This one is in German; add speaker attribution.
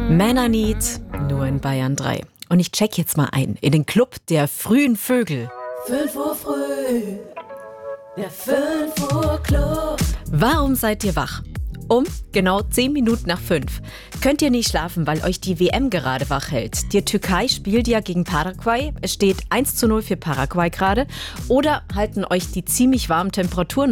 Speaker 1: Männerlied, nur in Bayern 3. Und ich check jetzt mal ein in den Club der frühen Vögel.
Speaker 2: 5 Uhr früh, der 5 Uhr Club.
Speaker 1: Warum seid ihr wach? Um genau 10 Minuten nach 5 könnt ihr nicht schlafen, weil euch die WM gerade wach hält. Die Türkei spielt ja gegen Paraguay. Es steht 1:0 für Paraguay gerade. Oder halten euch die ziemlich warmen Temperaturen